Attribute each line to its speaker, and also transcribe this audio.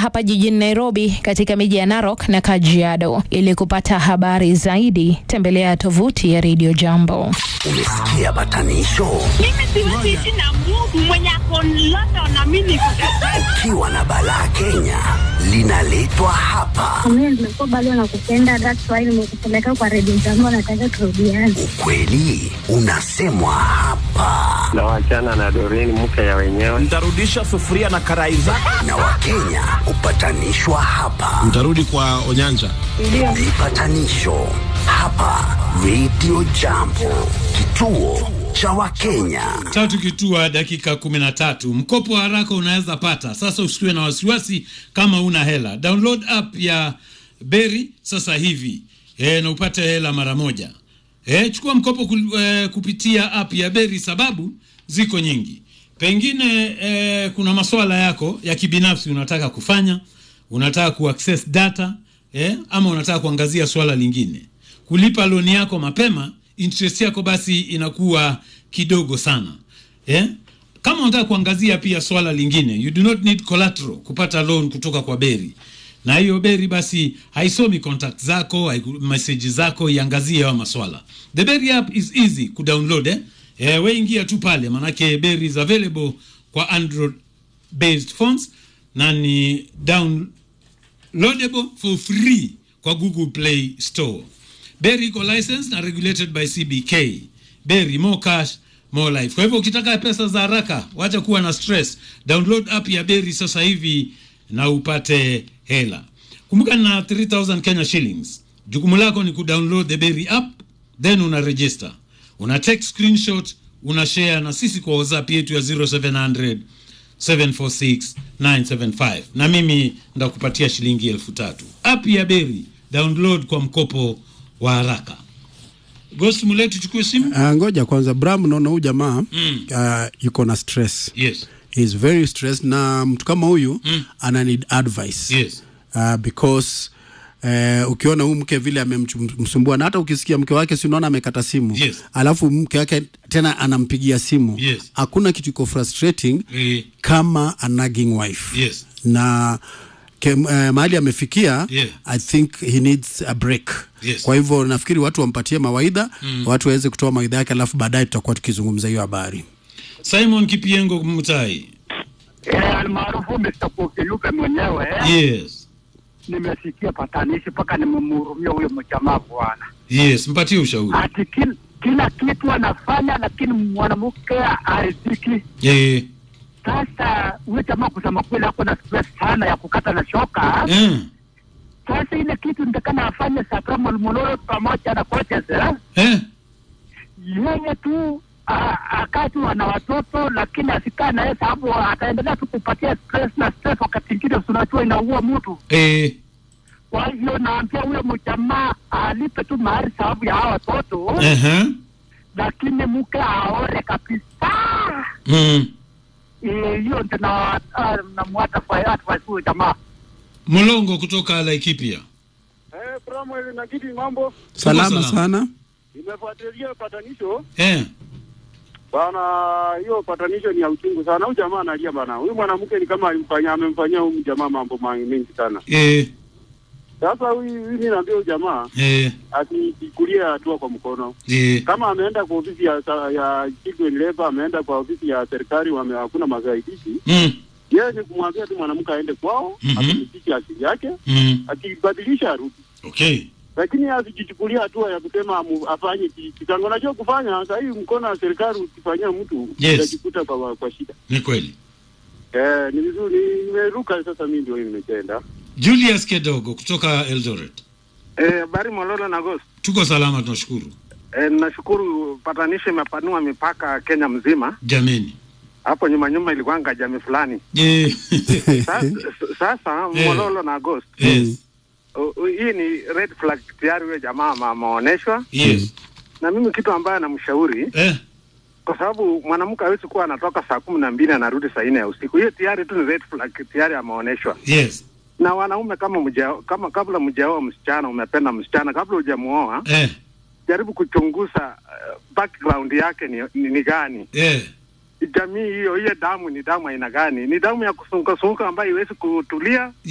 Speaker 1: hapa jijini Nairobi katika miji ya Narok na Kajiado. Ili kupata habari zaidi, tembelea tovuti ya Radio Jambo.
Speaker 2: Umesikia batanisho?
Speaker 3: Mimi siwezi ishi na Mungu mwenye ako London na mimi
Speaker 2: ukiwa na balaa Kenya linaletwa hapa.
Speaker 4: Mimi nimekuwa bado nakupenda, that's why nimekupeleka kwa Radio Jambo, nataka turudiane.
Speaker 2: Ukweli unasemwa hapa.
Speaker 5: Na wachana na Doreen mke ya wenyewe.
Speaker 6: Nitarudisha sufuria na karai zako.
Speaker 2: Na Wakenya kupatanishwa hapa.
Speaker 6: Mtarudi kwa Onyanja.
Speaker 4: Ndio.
Speaker 2: Vipatanisho hapa Radio Jambo, kituo cha Wakenya.
Speaker 7: Tatu kitua dakika 13. Mkopo haraka unaweza pata. Sasa usiwe na wasiwasi kama una hela. Download app ya Berry sasa hivi. Na upate hela mara moja. Chukua mkopo kupitia app ya Berry, sababu ziko nyingi. Pengine kuna masuala yako ya kibinafsi unataka kufanya, unataka kuaccess data, ama unataka kuangazia swala lingine. Kulipa loan yako mapema, interest yako basi inakuwa kidogo sana. Kama unataka kuangazia pia swala lingine, you do not need collateral kupata loan kutoka kwa Berry. Na hiyo Berry basi haisomi contact zako, message zako, iangazie hayo maswala. The Berry app is easy kudownload. Wewe ingia tu pale, manake Berry is available kwa Android based phones na ni downloadable for free kwa Google Play Store. Berry iko licensed na regulated by CBK. Berry, more cash, more life. Kwa hivyo ukitaka pesa za haraka, wacha kuwa na stress. Download app ya Berry sasa hivi na upate hela. Kumbuka na 3,000 Kenya shillings. Jukumu lako ni kudownload the Berry app, then una register. Una take screenshot, una share na sisi kwa WhatsApp yetu ya 0700 746 975. Na mimi ndakupatia shilingi 3,000. App ya Berry, download kwa mkopo wa haraka. Ghost Muletu, chukue simu.
Speaker 8: Ngoja kwanza, Bram, naona huyu jamaa yuko na stress.
Speaker 7: Yes.
Speaker 8: He's very stressed, na mtu kama huyu ana need advice.
Speaker 7: Yes.
Speaker 8: Because ukiona huyu mke vile amemsumbua, na hata ukisikia mke wake si unaona amekata simu.
Speaker 7: Yes.
Speaker 8: Alafu mke wake tena anampigia simu.
Speaker 7: Yes.
Speaker 8: Hakuna kitu iko frustrating kama a nagging wife.
Speaker 7: Yes.
Speaker 8: Na mahali amefikia,
Speaker 7: yeah.
Speaker 8: I think he needs a break.
Speaker 7: Yes.
Speaker 8: Kwa hivyo nafikiri watu wampatie mawaidha, watu waweze kutoa mawaidha yake, alafu baadaye tutakuwa tukizungumza hiyo habari.
Speaker 7: Simon Kipiengo Mutai.
Speaker 5: Almaarufu Mr. Pokeluka mwenyewe.
Speaker 7: Yes.
Speaker 5: Nimesikia patanishi paka nimemhurumia huyo mjamaa bwana.
Speaker 7: Yes, mpatie ushauri.
Speaker 5: Ati kila kitu anafanya lakini mwanamke haridhiki. Sasa huyo jamaa kusema kweli hapo na stress sana ya kukata na shoka. Sasa ile kitu nitakana afanye Sakram Mololo pamoja na coaches yeye tu akati wana watoto, lakini asikaa na yeye sababu ataendelea tu kupatia stress na stress, wakati mwingine unajua inaua mtu. Kwa hiyo naambia huyo mjamaa alipe tu mahari sababu ya hao watoto. Lakini mke aore kabisa. Hiyo ndio na mwata kwa advice huyo jamaa.
Speaker 7: Mulongo kutoka Laikipia.
Speaker 9: Bramweli na kiti mambo.
Speaker 8: Salama sana.
Speaker 9: Nimefuatilia patanisho.
Speaker 10: Bana, hiyo patanisho ni ya uchungu sana. Huyu jamaa analia bana. Huyu mwanamke ni kama amemfanyia huyu jamaa mambo mengi sana. Sasa mimi naambia huyu jamaa asichukulie hatua kwa mkono. Kama ameenda kwa ofisi ya Children Labor, ameenda kwa ofisi ya serikali, hakuna masaidizi. Yeye ni kumwambia tu mwanamke aende kwao, atumikishe akili yake, akibadilisha arudi.
Speaker 7: Okay.
Speaker 10: Lakini asijichukulia hatua ya kusema afanye kitango najua kufanya. Sasa hii mkono wa serikali ukifanyia mtu utajikuta kwa shida.
Speaker 7: Ni kweli.
Speaker 10: Ni vizuri nimeruka sasa, mimi ndio nimeenda.
Speaker 7: Julius Kedogo kutoka Eldoret.
Speaker 11: Bari Mololo na Ghost.
Speaker 7: Tuko salama, tunashukuru.
Speaker 11: Nashukuru patanisho imepanua mipaka Kenya mzima.
Speaker 7: Jameni.
Speaker 11: Hapo nyuma ilikuwa jamii fulani. Sasa Mololo na Ghost. Hii ni red flag tayari huyo jamaa ameonyeshwa.
Speaker 7: Yes.
Speaker 11: Na mimi kitu ambaye namshauri kwa sababu mwanamke hawezi kuwa anatoka saa 12 anarudi saa 4 ya usiku. Hiyo tayari tu ni red flag tayari ameonyeshwa.
Speaker 7: Yes.
Speaker 11: Na wanaume kama kabla mjaoa msichana, umependa msichana kabla hujamuoa, jaribu kuchunguza background yake ni gani. Jamii hiyo damu ni damu aina gani? Ni damu ya kusunguka ambayo haiwezi kutulia